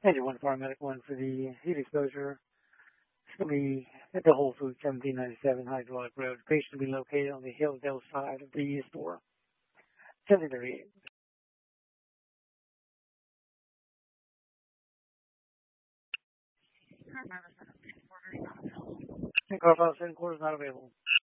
Engine 1 paramedic 1 for the heat exposure. It's going to be at the Whole Foods 1797 Hydraulic Road. The patient will be located on the Hillsdale side of the store. 1738. Car file headquarters not available.